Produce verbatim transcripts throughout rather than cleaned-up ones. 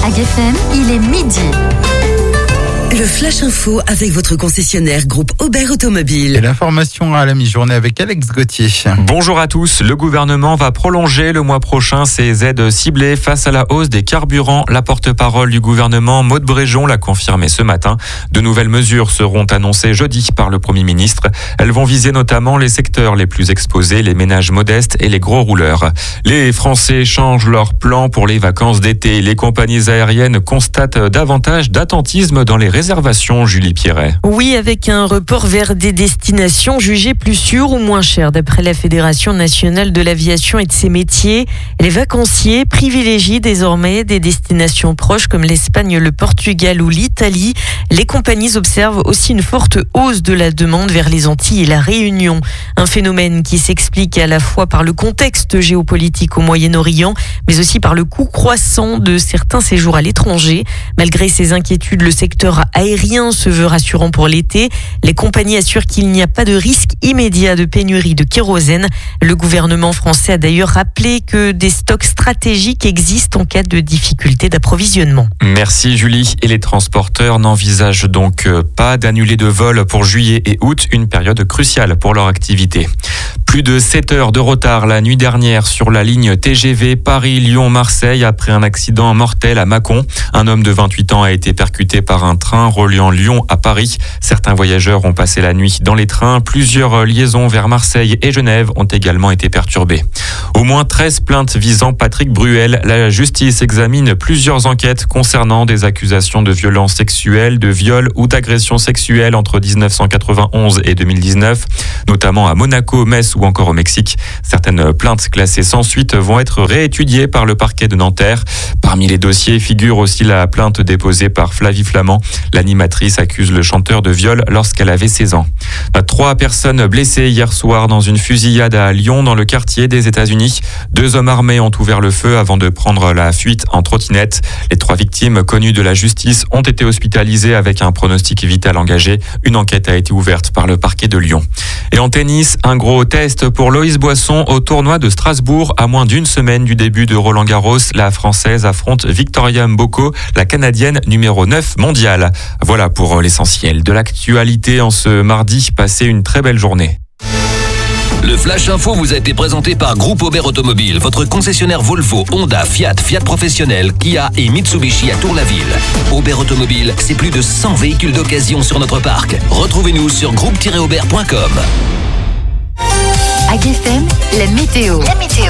À G F M, il est midi. Le Flash Info avec votre concessionnaire groupe Aubert Automobile. Et l'information à la mi-journée avec Alex Gauthier. Bonjour à tous. Le gouvernement va prolonger le mois prochain ses aides ciblées face à la hausse des carburants. La porte-parole du gouvernement, Maud Bréjon, l'a confirmé ce matin. De nouvelles mesures seront annoncées jeudi par le Premier ministre. Elles vont viser notamment les secteurs les plus exposés, les ménages modestes et les gros rouleurs. Les Français changent leurs plans pour les vacances d'été. Les compagnies aériennes constatent davantage d'attentisme dans les réservations. Réservation, Julie Pierret. Oui, avec un report vers des destinations jugées plus sûres ou moins chères. D'après la Fédération nationale de l'aviation et de ses métiers, les vacanciers privilégient désormais des destinations proches comme l'Espagne, le Portugal ou l'Italie. Les compagnies observent aussi une forte hausse de la demande vers les Antilles et la Réunion. Un phénomène qui s'explique à la fois par le contexte géopolitique au Moyen-Orient, mais aussi par le coût croissant de certains séjours à l'étranger. Malgré ces inquiétudes, le secteur aérien se veut rassurant pour l'été. Les compagnies assurent qu'il n'y a pas de risque immédiat de pénurie de kérosène. Le gouvernement français a d'ailleurs rappelé que des stocks stratégiques existent en cas de difficulté d'approvisionnement. Merci Julie. Et les transporteurs n'envisagent donc pas d'annuler de vol pour juillet et août, une période cruciale pour leur activité. Plus de sept heures de retard la nuit dernière sur la ligne T G V Paris-Lyon-Marseille après un accident mortel à Mâcon. Un homme de vingt-huit ans a été percuté par un train reliant Lyon à Paris. Certains voyageurs ont passé la nuit dans les trains. Plusieurs liaisons vers Marseille et Genève ont également été perturbées. Au moins treize plaintes visant Patrick Bruel. La justice examine plusieurs enquêtes concernant des accusations de violences sexuelles, de viol ou d'agressions sexuelles entre dix-neuf cent quatre-vingt-onze et deux mille dix-neuf, notamment à Monaco, Metz ou encore au Mexique. Certaines plaintes classées sans suite vont être réétudiées par le parquet de Nanterre. Parmi les dossiers figure aussi la plainte déposée par Flavie Flament. L'animatrice accuse le chanteur de viol lorsqu'elle avait seize ans. Trois personnes blessées hier soir dans une fusillade à Lyon, dans le quartier des États-Unis. Deux hommes armés ont ouvert le feu avant de prendre la fuite en trottinette. Les trois victimes connues de la justice ont été hospitalisées avec un pronostic vital engagé. Une enquête a été ouverte par le parquet de Lyon. Et en tennis, un gros test pour Loïs Boisson au tournoi de Strasbourg. À moins d'une semaine du début de Roland-Garros, la Française affronte Victoria Mboko, la Canadienne numéro neuf mondiale. Voilà pour l'essentiel de l'actualité en ce mardi. Passez une très belle journée. Le Flash Info vous a été présenté par Groupe Aubert Automobile, votre concessionnaire Volvo, Honda, Fiat, Fiat Professionnel, Kia et Mitsubishi à Tour-la-Ville. Aubert Automobile, c'est plus de cent véhicules d'occasion sur notre parc. Retrouvez-nous sur groupe tiret aubert point com. À G F M, la météo. La météo.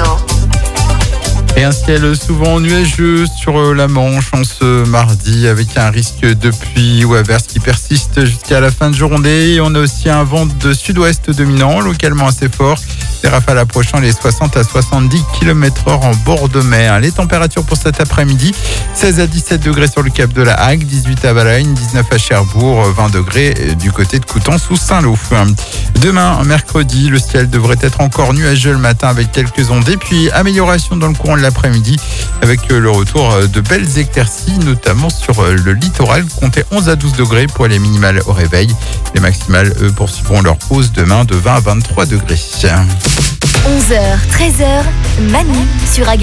Et un ciel souvent nuageux sur la Manche en ce mardi avec un risque de pluie ou averse qui persiste jusqu'à la fin de journée. Et on a aussi un vent de sud-ouest dominant, localement assez fort. Des rafales approchant les soixante à soixante-dix kilomètres heure en bord de mer. Les températures pour cet après-midi, seize à dix-sept degrés sur le cap de la Hague, dix-huit à Valagne, dix-neuf à Cherbourg, vingt degrés du côté de Coutances ou Saint-Lô. Demain, mercredi, le ciel devrait être encore nuageux le matin avec quelques ondées, puis amélioration dans le courant de l'après-midi avec le retour de belles éclaircies, notamment sur le littoral. Comptez onze à douze degrés pour les minimales au réveil. Les maximales, eux, poursuivront leur hausse demain de vingt à vingt-trois degrés. onze heures, treize heures, Manu sur A G F M.